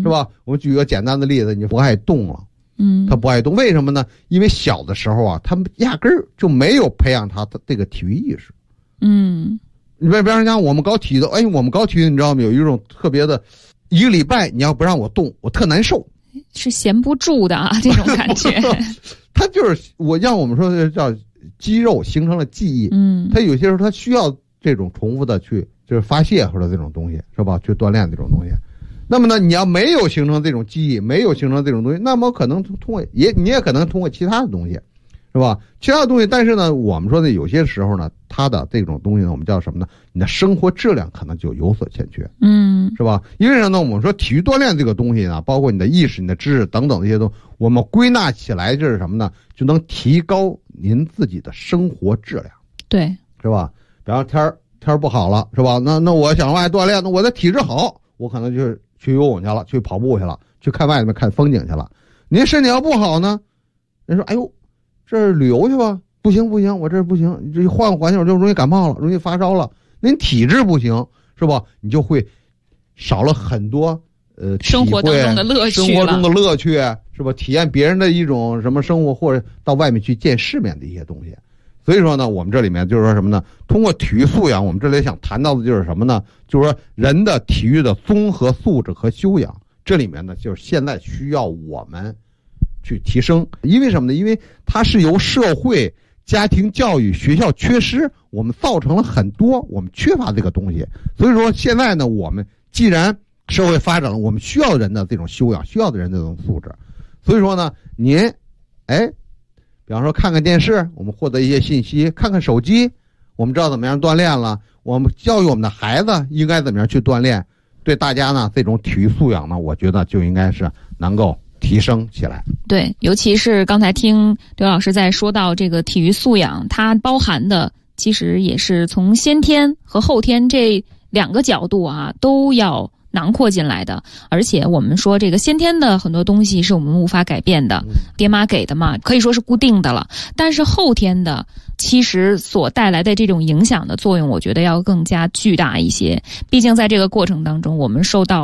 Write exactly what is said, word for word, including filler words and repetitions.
吧？我们举个简单的例子，你不爱动了，嗯，他不爱动，为什么呢？因为小的时候啊，他们压根儿就没有培养他的这个体育意识。嗯，你比方讲我们搞体育的，哎，我们搞体育你知道吗？有一种特别的，一个礼拜你要不让我动，我特难受， 是闲不住的啊，这种感觉。 他就是我让我们说的叫肌肉形成了记忆，嗯，他有些时候他需要这种重复的去就是发泄或者这种东西，是吧？去锻炼这种东西。那么呢，你要没有形成这种记忆，没有形成这种东西，那么可能通过也你也可能通过其他的东西，是吧？其他的东西，但是呢，我们说的有些时候呢，它的这种东西呢，我们叫什么呢？你的生活质量可能就有所欠缺，嗯，是吧？因为什么呢？我们说体育锻炼这个东西呢，包括你的意识、你的知识等等这些东西，我们归纳起来就是什么呢？就能提高您自己的生活质量， 对， 是吧？比方天儿天儿不好了，是吧？那那我想外锻炼，那我的体质好，我可能就是去游泳去了，去跑步去了，去看外面看风景去了。您身体要不好呢，人说哎呦，这儿旅游去吧，不行不行，我这儿不行，这换个环境我就容易感冒了，容易发烧了。您体质不行，是吧？你就会少了很多呃生活当中的乐趣， 生活中的乐趣是吧？体验别人的一种什么生活，或者到外面去见世面的一些东西。所以说呢，我们这里面就是说什么呢？通过体育素养，我们这里想谈到的就是什么呢？就是说人的体育的综合素质和修养，这里面呢，就是现在需要我们去提升。因为什么呢？因为它是由社会、家庭教育、学校缺失，我们造成了很多我们缺乏这个东西。所以说现在呢，我们既然社会发展了，我们需要人的这种修养，需要的人的这种素质。所以说呢，您，哎。比方说看看电视，我们获得一些信息；看看手机，我们知道怎么样锻炼了。我们教育我们的孩子应该怎么样去锻炼。对大家呢，这种体育素养呢，我觉得就应该是能够提升起来。 对，尤其是刚才听刘老师在说到这个体育素养，它包含的其实也是从先天和后天这两个角度啊，都要囊括进来的。而且我们说这个先天的很多东西是我们无法改变的，爹妈给的嘛，可以说是固定的了。但是后天的其实所带来的这种影响的作用，我觉得要更加巨大一些。毕竟在这个过程当中，我们受到